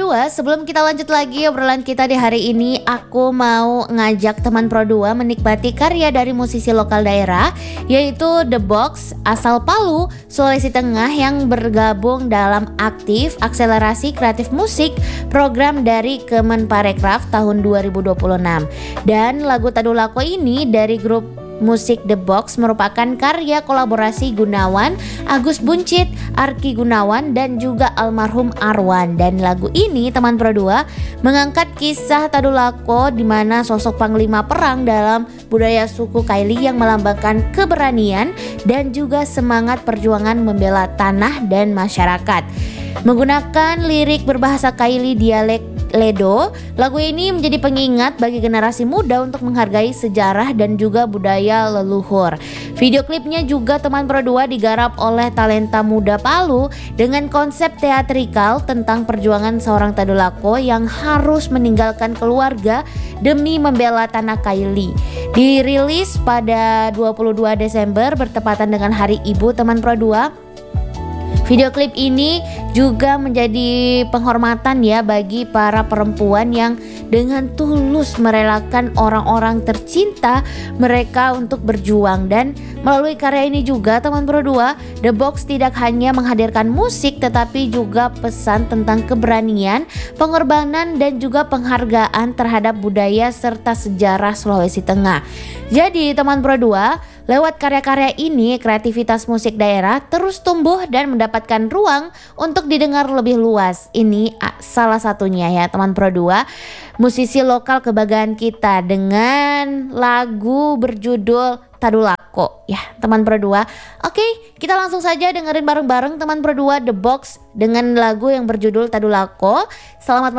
Pro 2, sebelum kita lanjut lagi obrolan kita di hari ini, aku mau ngajak teman Pro 2 menikmati karya dari musisi lokal daerah, yaitu The Box asal Palu, Sulawesi Tengah yang bergabung dalam aktif akselerasi kreatif musik program dari Kemenparekraf tahun 2026. Dan lagu Tadulako ini dari grup musik The Box merupakan karya kolaborasi Gunawan, Agus Buncit, Arki Gunawan dan juga almarhum Arwan. Dan lagu ini teman Pro 2 mengangkat kisah Tadulako di mana sosok panglima perang dalam budaya suku Kaili yang melambangkan keberanian dan juga semangat perjuangan membela tanah dan masyarakat. Menggunakan lirik berbahasa Kaili dialek Ledo, lagu ini menjadi pengingat bagi generasi muda untuk menghargai sejarah dan juga budaya leluhur. Video klipnya juga teman Pro 2 digarap oleh talenta muda Palu dengan konsep teatrikal tentang perjuangan seorang Tadulako yang harus meninggalkan keluarga demi membela tanah Kaili. Dirilis pada 22 Desember bertepatan dengan Hari Ibu teman Pro 2. Video klip ini juga menjadi penghormatan ya bagi para perempuan yang dengan tulus merelakan orang-orang tercinta mereka untuk berjuang. Dan melalui karya ini juga teman Pro 2, The Box tidak hanya menghadirkan musik tetapi juga pesan tentang keberanian, pengorbanan dan juga penghargaan terhadap budaya serta sejarah Sulawesi Tengah. Jadi teman Pro 2, lewat karya-karya ini, kreativitas musik daerah terus tumbuh dan mendapatkan ruang untuk didengar lebih luas. Ini salah satunya ya teman Pro 2, musisi lokal kebanggaan kita dengan lagu berjudul Tadulako ya teman Pro 2. Oke, kita langsung saja dengerin bareng-bareng teman Pro 2 The Box dengan lagu yang berjudul Tadulako. Selamat